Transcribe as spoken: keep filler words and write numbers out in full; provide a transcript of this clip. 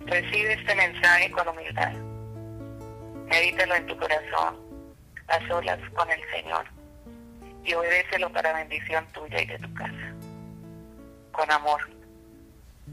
Recibe este mensaje con humildad. Medítalo en tu corazón, a solas con el Señor, y obedécelo para bendición tuya y de tu casa. Con amor.